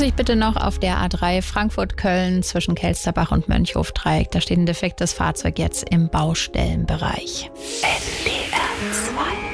Vorsicht bitte noch auf der A3 Frankfurt-Köln zwischen Kelsterbach und Mönchhof-Dreieck. Da steht ein defektes Fahrzeug jetzt im Baustellenbereich. NDR 2